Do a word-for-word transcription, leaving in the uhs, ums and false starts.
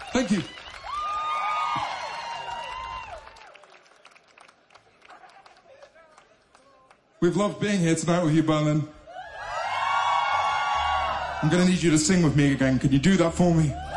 Thank you. We've loved being here tonight with you, Berlin. I'm going to need you to sing with me again. Can you do that for me?